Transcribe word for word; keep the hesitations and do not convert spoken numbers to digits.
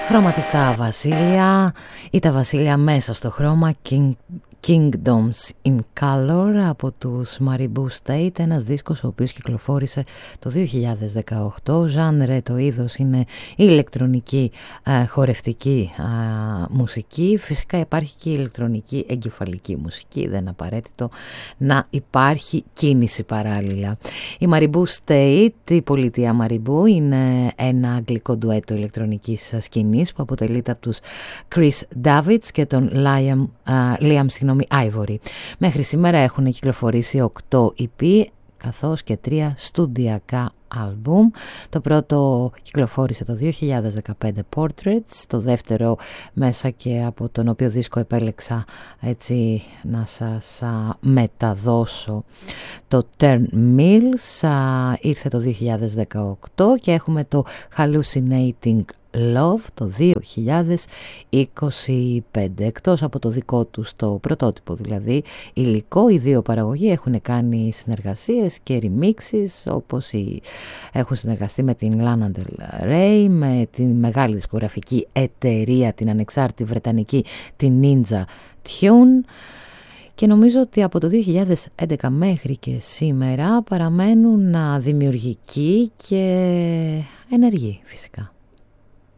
Χρωματιστά βασίλεια ή τα βασίλεια μέσα στο χρώμα, King, Kingdoms in Color από τους Maribou State, ένας δίσκος ο οποίος κυκλοφόρησε το δύο χιλιάδες δεκαοκτώ. Ζάνρε το είδος είναι η ηλεκτρονική α, χορευτική α, μουσική. Φυσικά υπάρχει και η ηλεκτρονική εγκεφαλική μουσική, δεν είναι απαραίτητο να υπάρχει κίνηση παράλληλα. Η Maribou State, η πολιτεία Maribou, είναι ένα αγγλικό ντουέτο ηλεκτρονικής σκηνής που αποτελείται από τους Chris Davids και τον Liam, uh, Liam συγγνώμη, Ivory. Μέχρι σήμερα έχουν κυκλοφορήσει οκτώ ι πι καθώς και τρία στουντιακά άλμπουμ. Το πρώτο κυκλοφόρησε το δύο χιλιάδες δεκαπέντε, Portraits, το δεύτερο μέσα και από τον οποίο δίσκο επέλεξα έτσι να σας α, μεταδώσω, το Turn Mills, α, ήρθε το δύο χιλιάδες δεκαοκτώ και έχουμε το Hallucinating Love το δύο χιλιάδες είκοσι πέντε. Εκτός από το δικό τους το πρωτότυπο δηλαδή υλικό, οι δύο παραγωγοί έχουν κάνει συνεργασίες και remixes, όπως οι... έχουν συνεργαστεί με την Lana Del Rey, με την μεγάλη δισκογραφική εταιρεία την ανεξάρτητη βρετανική την Ninja Tune, και νομίζω ότι από το δύο χιλιάδες έντεκα μέχρι και σήμερα παραμένουν δημιουργικοί και ενεργοί φυσικά.